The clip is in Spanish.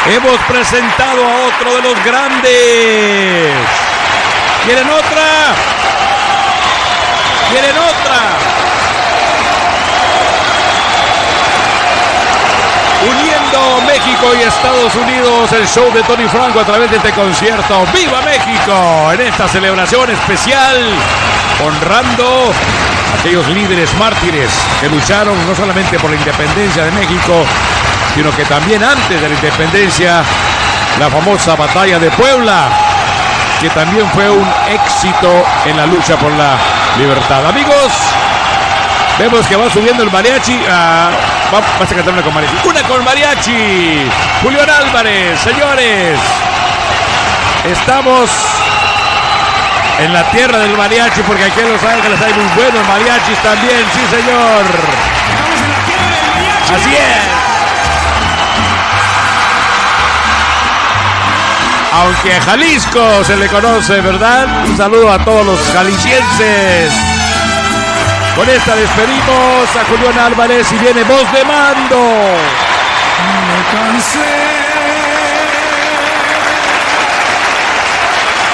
Hemos presentado a otro de los grandes. ¿Quieren otra? ¿Quieren otra? Uniendo México y Estados Unidos, el show de Tony Franco a través de este concierto. ¡Viva México! En esta celebración especial, honrando a aquellos líderes mártires que lucharon no solamente por la independencia de México, sino que también antes de la independencia, la famosa batalla de Puebla, que también fue un éxito en la lucha por la libertad. Amigos, vemos que va subiendo el mariachi. Vas a cantar una con mariachi. Una con mariachi. Julián Álvarez, señores. Estamos en la tierra del mariachi, porque aquí en Los Ángeles hay muy buenos mariachis también. Sí, señor. Estamos en la tierra del mariachi. Así es. Aunque a Jalisco se le conoce, ¿verdad? Un saludo a todos los jaliscienses. Con esta despedimos a Julián Álvarez y viene Voz de Mando.